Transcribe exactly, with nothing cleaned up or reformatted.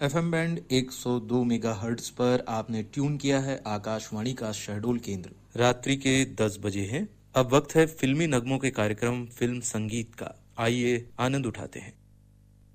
F M band एक सौ दो मेगाहर्ट्ज पर आपने ट्यून किया है आकाशवाणी का शहडोल केंद्र। रात्रि के दस बजे हैं। अब वक्त है फिल्मी नगमों के कार्यक्रम फिल्म संगीत का। आइए आनंद उठाते हैं।